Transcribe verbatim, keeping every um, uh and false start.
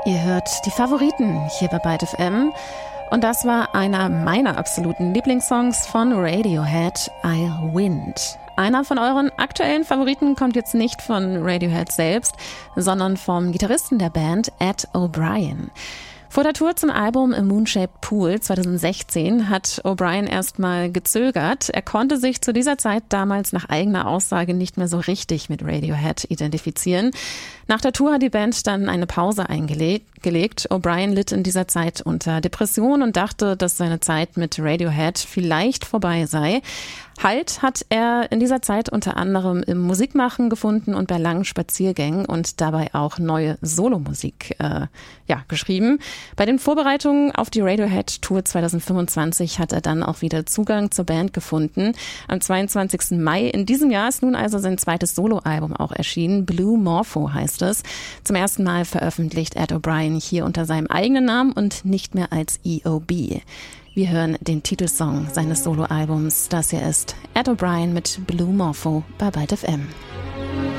Ihr hört die Favoriten hier bei Byte F M. Und das war einer meiner absoluten Lieblingssongs von Radiohead, I'll Wind. Einer von euren aktuellen Favoriten kommt jetzt nicht von Radiohead selbst, sondern vom Gitarristen der Band, Ed O'Brien. Vor der Tour zum Album A Moon-Shaped Pool zwanzig sechzehn hat O'Brien erstmal gezögert. Er konnte sich zu dieser Zeit damals nach eigener Aussage nicht mehr so richtig mit Radiohead identifizieren. Nach der Tour hat die Band dann eine Pause eingelegt. O'Brien litt in dieser Zeit unter Depression und dachte, dass seine Zeit mit Radiohead vielleicht vorbei sei. Halt hat er in dieser Zeit unter anderem im Musikmachen gefunden und bei langen Spaziergängen und dabei auch neue Solomusik äh, ja, geschrieben. Bei den Vorbereitungen auf die Radiohead-Tour zwanzig fünfundzwanzig hat er dann auch wieder Zugang zur Band gefunden. Am zweiundzwanzigsten Mai in diesem Jahr ist nun also sein zweites Soloalbum auch erschienen. Blue Morpho heißt es. Zum ersten Mal veröffentlicht Ed O'Brien hier unter seinem eigenen Namen und nicht mehr als E O B. Wir hören den Titelsong seines Soloalbums. Das hier ist Ed O'Brien mit Blue Morpho bei Byte F M.